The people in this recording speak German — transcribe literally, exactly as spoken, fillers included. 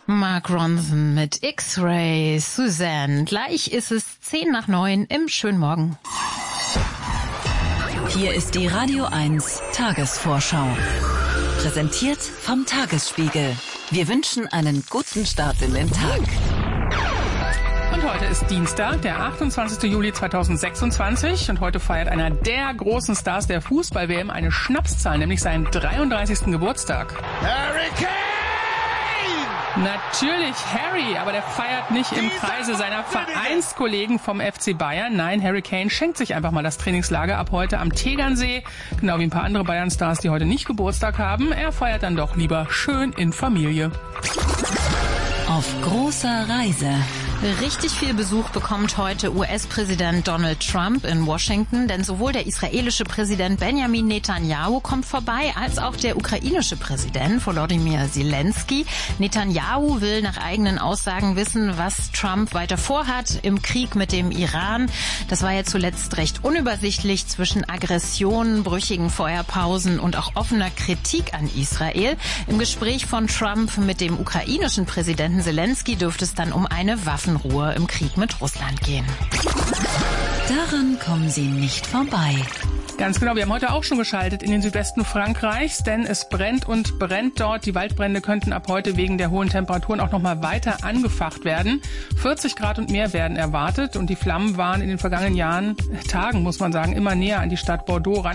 Mark Ronson mit X-Ray, Suzanne. Gleich ist es zehn nach neun im schönen Morgen. Hier ist die Radio eins Tagesvorschau. Präsentiert vom Tagesspiegel. Wir wünschen einen guten Start in den Tag. Und heute ist Dienstag, der achtundzwanzigster Juli zweitausendsechsundzwanzig. Und heute feiert einer der großen Stars der Fußball-W M eine Schnapszahl, nämlich seinen dreiunddreißigsten Geburtstag. Harry Kane! Natürlich Harry, aber der feiert nicht im Kreise seiner Vereinskollegen vom F C Bayern. Nein, Harry Kane schenkt sich einfach mal das Trainingslager ab heute am Tegernsee. Genau wie ein paar andere Bayern-Stars, die heute nicht Geburtstag haben. Er feiert dann doch lieber schön in Familie. Auf großer Reise. Richtig viel Besuch bekommt heute U S-Präsident Donald Trump in Washington, denn sowohl der israelische Präsident Benjamin Netanyahu kommt vorbei, als auch der ukrainische Präsident Volodymyr Zelensky. Netanyahu will nach eigenen Aussagen wissen, was Trump weiter vorhat im Krieg mit dem Iran. Das war ja zuletzt recht unübersichtlich zwischen Aggressionen, brüchigen Feuerpausen und auch offener Kritik an Israel. Im Gespräch von Trump mit dem ukrainischen Präsidenten Zelensky dürfte es dann um eine Waffenruhe im Krieg mit Russland gehen. Daran kommen Sie nicht vorbei. Ganz genau, wir haben heute auch schon geschaltet in den Südwesten Frankreichs, denn es brennt und brennt dort. Die Waldbrände könnten ab heute wegen der hohen Temperaturen auch noch mal weiter angefacht werden. vierzig Grad und mehr werden erwartet und die Flammen waren in den vergangenen Jahren, Tagen muss man sagen, immer näher an die Stadt Bordeaux ran.